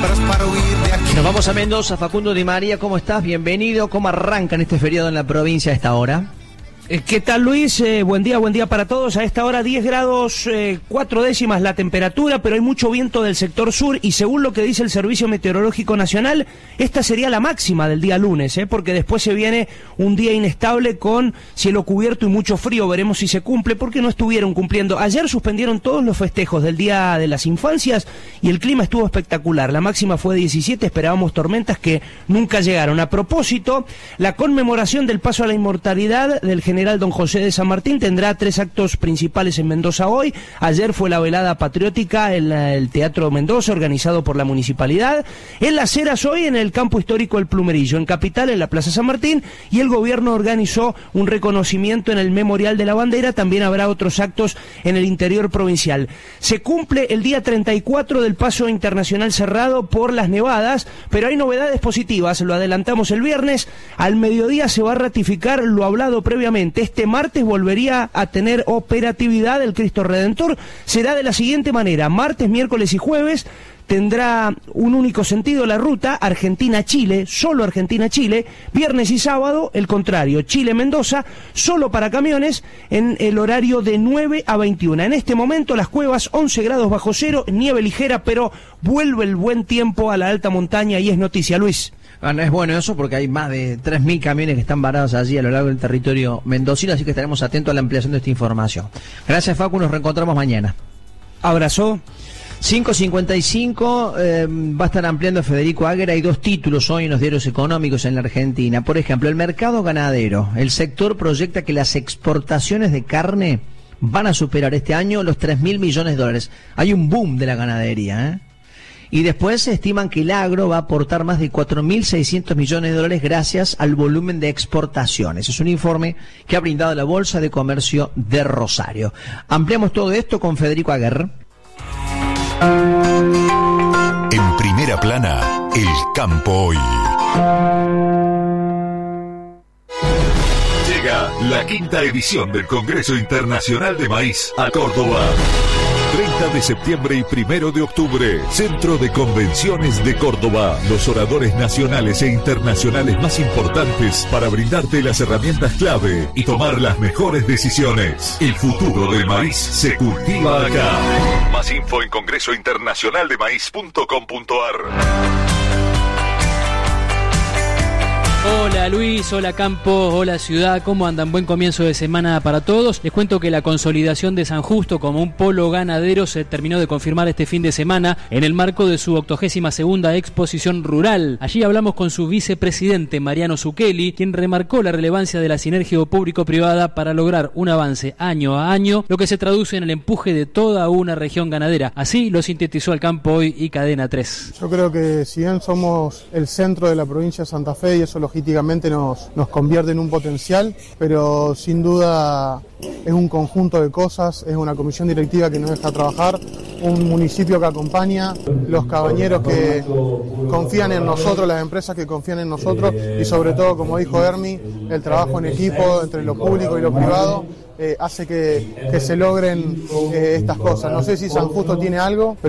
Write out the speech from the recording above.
sombras para huir de aquí. Nos vamos a Mendoza. Facundo Di María, ¿cómo estás? Bienvenido. ¿Cómo arrancan este feriado en la provincia a esta hora? ¿Qué tal, Luis? Buen día para todos. A esta hora 10 grados 4 décimas la temperatura, pero hay mucho viento del sector sur y según lo que dice el Servicio Meteorológico Nacional, esta sería la máxima del día lunes, porque después se viene un día inestable con cielo cubierto y mucho frío. Veremos si se cumple, porque no estuvieron cumpliendo. Ayer suspendieron todos los festejos del Día de las Infancias y el clima estuvo espectacular. La máxima fue 17, esperábamos tormentas que nunca llegaron. A propósito, la conmemoración del paso a la inmortalidad del general Don José de San Martín tendrá 3 actos principales en Mendoza hoy. Ayer fue la velada patriótica en el Teatro Mendoza, organizado por la municipalidad. En Las Heras hoy en el campo histórico El Plumerillo. En Capital, en la Plaza San Martín. Y el gobierno organizó un reconocimiento en el Memorial de la Bandera. También habrá otros actos en el interior provincial. Se cumple el día 34 del paso internacional cerrado por las nevadas, pero hay novedades positivas. Lo adelantamos el viernes. Al mediodía se va a ratificar lo hablado previamente. Este martes volvería a tener operatividad el Cristo Redentor. Será de la siguiente manera: martes, miércoles y jueves tendrá un único sentido la ruta Argentina-Chile, solo Argentina-Chile. Viernes y sábado el contrario, Chile-Mendoza, solo para camiones en el horario de 9 a 21. En este momento Las Cuevas 11 grados bajo cero, nieve ligera, pero vuelve el buen tiempo a la alta montaña y es noticia, Luis. Bueno, es bueno eso porque hay más de 3.000 camiones que están varados allí a lo largo del territorio mendocino, así que estaremos atentos a la ampliación de esta información. Gracias, Facu, nos reencontramos mañana. Abrazo. 5:55, va a estar ampliando Federico Águera. Hay 2 títulos hoy en los diarios económicos en la Argentina. Por ejemplo, el mercado ganadero. El sector proyecta que las exportaciones de carne van a superar este año los 3.000 millones de dólares. Hay un boom de la ganadería, ¿eh? Y después se estiman que el agro va a aportar más de 4.600 millones de dólares gracias al volumen de exportaciones. Es un informe que ha brindado la Bolsa de Comercio de Rosario. Ampliamos todo esto con Federico Aguer. En primera plana, el campo hoy. Llega la 5ª edición del Congreso Internacional de Maíz a Córdoba. 30 de septiembre y 1 de octubre, Centro de Convenciones de Córdoba. Los oradores nacionales e internacionales más importantes para brindarte las herramientas clave y tomar las mejores decisiones. El futuro del maíz se cultiva acá. Más info en congresointernacionaldemaíz.com.ar. Hola Luis, hola Campo, hola Ciudad, ¿cómo andan? Buen comienzo de semana para todos. Les cuento que la consolidación de San Justo como un polo ganadero se terminó de confirmar este fin de semana en el marco de su 82ª exposición rural. Allí hablamos con su vicepresidente Mariano Zucchelli, quien remarcó la relevancia de la sinergia público-privada para lograr un avance año a año, lo que se traduce en el empuje de toda una región ganadera. Así lo sintetizó el Campo Hoy y Cadena 3. Yo creo que si bien somos el centro de la provincia de Santa Fe y eso logísticamente nos convierte en un potencial, pero sin duda es un conjunto de cosas, es una comisión directiva que nos deja trabajar, un municipio que acompaña, los cabañeros que confían en nosotros, las empresas que confían en nosotros y sobre todo, como dijo Hermi, el trabajo en equipo entre lo público y lo privado hace que se logren estas cosas. No sé si San Justo tiene algo,